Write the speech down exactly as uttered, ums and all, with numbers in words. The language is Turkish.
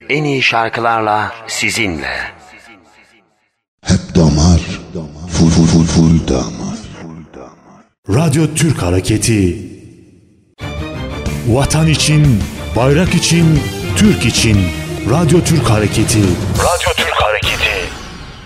En iyi şarkılarla sizinle. Hep damar, full full full full damar. Radyo Türk Hareketi. Vatan için, bayrak için, Türk için. Radyo Türk Hareketi. Radyo Türk Hareketi.